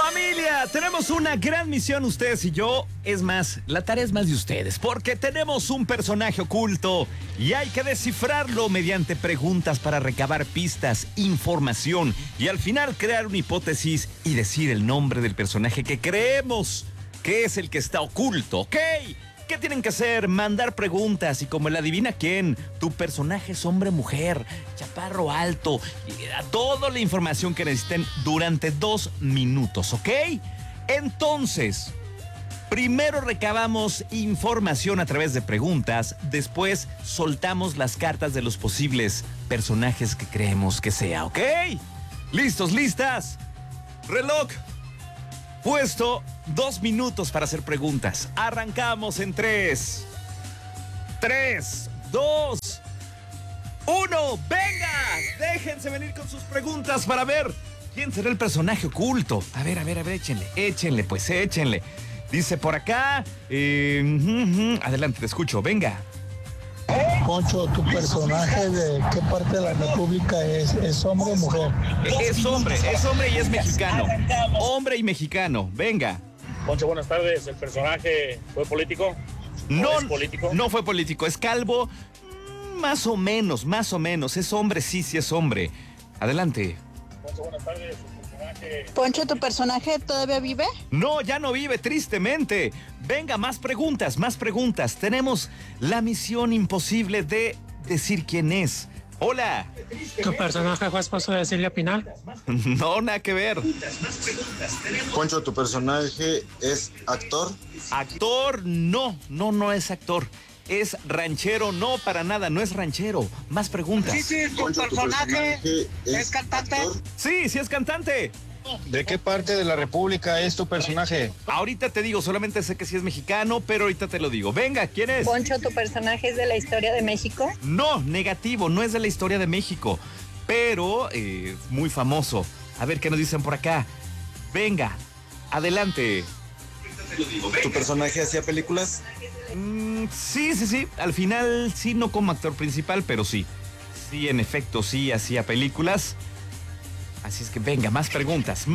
Familia, tenemos una gran misión ustedes y yo. Es más, la tarea es más de ustedes, porque tenemos un personaje oculto y hay que descifrarlo mediante preguntas para recabar pistas, información y al final crear una hipótesis y decir el nombre del personaje que creemos que es el que está oculto, ¿ok? ¿Qué tienen que hacer? Mandar preguntas y como el adivina quién, tu personaje es hombre, mujer, chaparro, alto, toda la información que necesiten durante 2 minutos, ¿ok? Entonces, primero recabamos información a través de preguntas, después soltamos las cartas de los posibles personajes que creemos que sea, ¿ok? ¿Listos, listas? Reloj puesto, 2 minutos para hacer preguntas. Arrancamos en 3, 2, 1. ¡Venga! Déjense venir con sus preguntas para ver quién será el personaje oculto. A ver, échenle. Dice por acá. Adelante, te escucho. Venga. Poncho, ¿tu personaje de qué parte de la República es hombre o mujer? Es hombre y es mexicano. Hombre y mexicano, venga. Poncho, buenas tardes. ¿El personaje fue político? No, ¿Es político? No fue político, es calvo. Más o menos. Es hombre, sí es hombre. Adelante. Poncho, buenas tardes. ¿El personaje... Poncho, ¿tu personaje todavía vive? No, ya no vive, tristemente. Venga, más preguntas. Tenemos la misión imposible de decir quién es. Hola. ¿Tu personaje fue esposo de Silvia Pinal? No, nada que ver. Poncho, ¿tu personaje es actor? Actor, no es actor. Es ranchero, no, para nada, no es ranchero. Más preguntas. Sí, ¿tu personaje es cantante? ¿Actor? Sí, es cantante. ¿De qué parte de la República es tu personaje? Ahorita te digo, solamente sé que sí es mexicano, pero ahorita te lo digo. Venga, ¿quién es? Poncho, ¿tu personaje es de la historia de México? No, negativo, no es de la historia de México, pero muy famoso. A ver qué nos dicen por acá. Venga, adelante. ¿Tu personaje hacía películas? Sí. Al final, sí, no como actor principal, pero sí. Sí, en efecto, sí hacía películas. Así es que venga, más preguntas.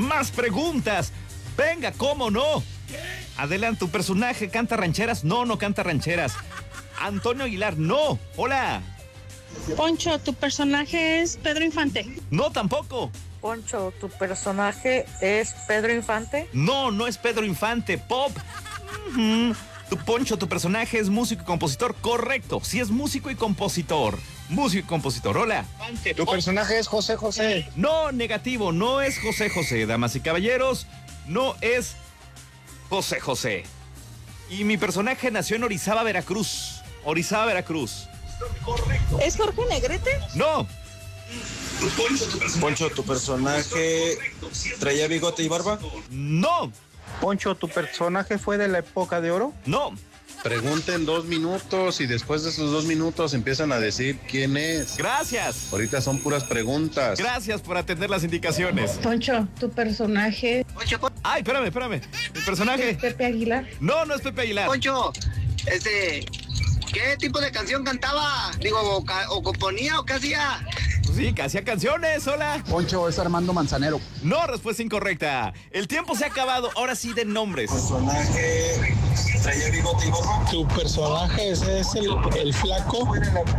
Venga, ¿cómo no? Adelante, ¿tu personaje canta rancheras? No canta rancheras. Antonio Aguilar, no. Hola. Poncho, ¿tu personaje es Pedro Infante? No, tampoco. Poncho, ¿tu personaje es Pedro Infante? No es Pedro Infante, pop. Poncho, ¿tu personaje es músico y compositor? Correcto, sí es músico y compositor. Hola. ¿Tu personaje es José José? No, negativo, no es José José, damas y caballeros. No es José José. Y mi personaje nació en Orizaba, Veracruz. ¿Es Jorge Negrete? No. Poncho, ¿tu personaje traía bigote y barba? No. Poncho, ¿tu personaje fue de la época de oro? No. Pregunten 2 minutos y después de esos 2 minutos empiezan a decir quién es. Gracias. Ahorita son puras preguntas. Gracias por atender las indicaciones. Poncho, ¿tu personaje Ay, espérame. ¿Mi personaje? es Pepe Aguilar? No es Pepe Aguilar. Poncho, ¿qué tipo de canción cantaba? Digo, o componía o qué hacía. Sí, que hacía canciones, hola. Poncho, es Armando Manzanero. No, respuesta incorrecta. El tiempo se ha acabado, ahora sí den nombres. ¿Personaje traía bigote y barba? ¿Tu personaje es el flaco?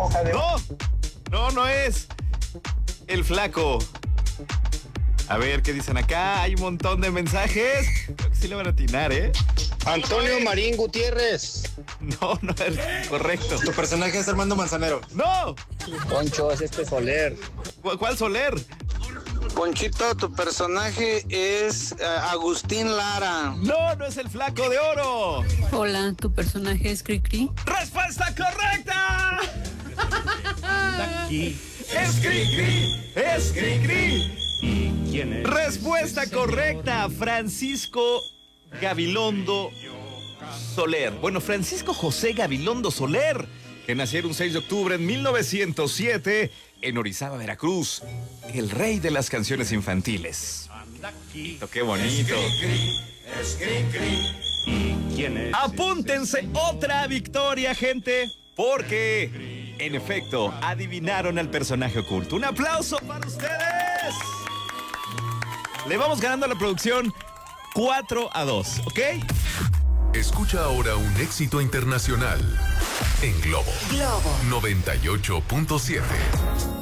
No es el flaco. A ver, ¿qué dicen acá? Hay un montón de mensajes. Creo que sí le van a atinar, ¿eh? Antonio Marín Gutiérrez. No es correcto. ¿Tu personaje es Armando Manzanero? ¡No! Poncho, es Soler. ¿Cuál Soler? Ponchito, tu personaje es Agustín Lara. No es el flaco de oro. Hola, ¿tu personaje es Cricri? ¡Respuesta correcta! ¡Es Cricri! ¿Y quién es? Respuesta correcta, Francisco Gabilondo Soler. Bueno, Francisco José Gabilondo Soler, que nació un 6 de octubre en 1907 en Orizaba, Veracruz. El rey de las canciones infantiles. ¡Qué bonito! ¿Y quién es? Apúntense otra victoria, gente, porque, en efecto, adivinaron al personaje oculto. ¡Un aplauso para ustedes! Le vamos ganando a la producción 4-2, ¿ok? Escucha ahora un éxito internacional en Globo 98.7.